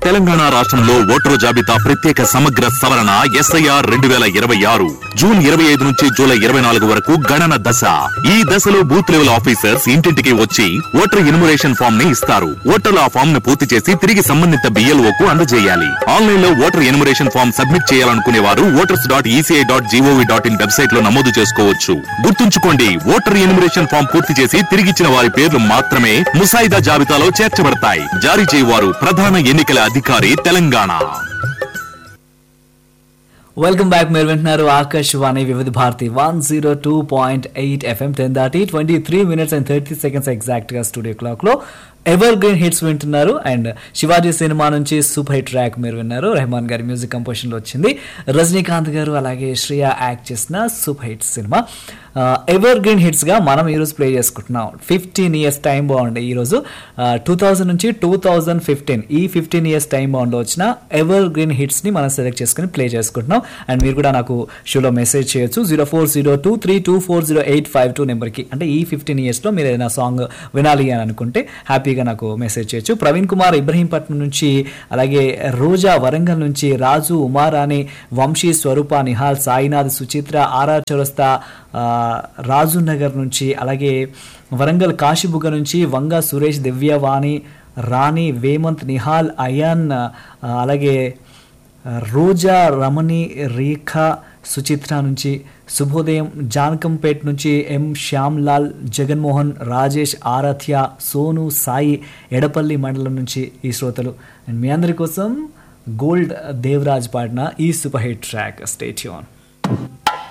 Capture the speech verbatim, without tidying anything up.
తెలంగాణ రాష్ట్రంలో ఓటరు జాబితా ప్రత్యేక సమగ్ర సవరణ ఎస్ఐఆర్ రెండు వేల ఇరవై ఆరు జూన్ ఇరవై ఐదు నుంచి జూలై ఇరవై నాలుగు వరకు గణన దశ. ఈ దశలో బూత్ లెవెల్ ఆఫీసర్స్ ఇంటింటికి వచ్చి ఓటర్ ఇన్మురేషన్ ఫామ్ ని ఇస్తారు. ఓటర్లు ఆ ఫామ్ ను పూర్తి చేసి తిరిగి సంబంధిత బిఎల్ఓ కు అందజేయాలి. ఆన్లైన్ లో ఓటర్ ఇన్మురేషన్ ఫామ్ సబ్మిట్ చేయాలనుకునే వారు voters dot ECI dot GOV dot in website లో నమోదు చేసుకోవచ్చు. గుర్తుంచుకోండి, ఓటర్ ఇన్మురేషన్ ఫామ్ పూర్తి చేసి తిరిగిచ్చిన వారి పేర్లు మాత్రమే ముసాయిదా జాబితాలో చేర్చబడతాయి. జారీ చేయవారు ప్రధాన ఎన్నికల అధికారి తెలంగాణ. Welcome back. మీరు వింటున్నారు ఆకాశవాణి వివిధ Bharati one zero two point eight FM ten దాటి twenty three minutes and thirty seconds exact గా స్టూడియో క్లాక్ లో ఎవర్ గ్రీన్ హిట్స్ వింటున్నారు. అండ్ శివాజీ సినిమా నుంచి సూపర్ హిట్ ట్రాక్ మీరు విన్నారు. రెహమాన్ గారి మ్యూజిక్ కంపోజిషన్ లో వచ్చింది. రజనీకాంత్ గారు అలాగే శ్రేయ యాక్ట్ చేసిన super hit cinema ever green hits గా మనం ఈరోజు ప్లే చేసుకుంటున్నాం. ఫిఫ్టీన్ ఇయర్స్ టైం బాగుండే ఈరోజు టూ థౌజండ్ నుంచి టూ థౌజండ్ ఫిఫ్టీన్ ఈ ఫిఫ్టీన్ ఇయర్స్ టైం బాగుండ్ వచ్చిన ఎవర్ గ్రీన్ హిట్స్ ని మనం సెలెక్ట్ చేసుకుని ప్లే చేసుకుంటున్నాం. అండ్ మీరు కూడా నాకు షోలో మెసేజ్ చేయొచ్చు zero four zero two three two four zero eight five two నెంబర్కి. అంటే ఈ ఫిఫ్టీన్ ఇయర్స్ లో మీరు ఏదైనా సాంగ్ వినాలి అని అనుకుంటే హ్యాపీగా నాకు మెసేజ్ చేయొచ్చు. ప్రవీణ్ కుమార్ ఇబ్రహీంపట్నం నుంచి, అలాగే రోజా వరంగల్ నుంచి, రాజు ఉమారాణి, వంశీ, స్వరూప, నిహాల్, సాయినాథ్, సుచిత్ర, ఆర్ఆర్ చౌరస్తా, రాజు నగర్ నుంచి, అలాగే వరంగల్ కాశీబుగ్గ నుంచి వంగ సురేష్, దివ్యవాణి, రాణి, వేమంత్, నిహాల్, అయాన్, అలాగే రోజా, రమణి, రేఖ, సుచిత్ర నుంచి, శుభోదయం జానకంపేట్ నుంచి ఎం శ్యామ్లాల్, జగన్మోహన్, రాజేష్, ఆరాధ్య, సోను, సాయి, ఎడపల్లి మండలం నుంచి ఈ శ్రోతలు. అండ్ మీ అందరి కోసం గోల్డ్ దేవరాజ్ పాడిన ఈ super hit track. Stay tune.